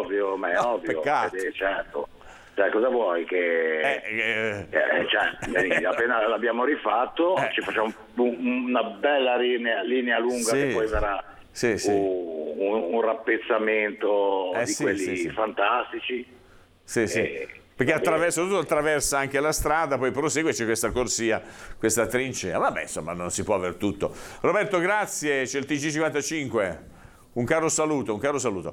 ovvio, ma è ovvio. Peccato. Certo. Cioè, cosa vuoi che... appena l'abbiamo rifatto, ci facciamo una bella linea lunga che poi verrà un rappezzamento di quelli fantastici. Perché soprattutto attraversa anche la strada, poi prosegue, c'è questa corsia, questa trincea. Vabbè, insomma, non si può aver tutto. Roberto, grazie, c'è il TG55. Un caro saluto.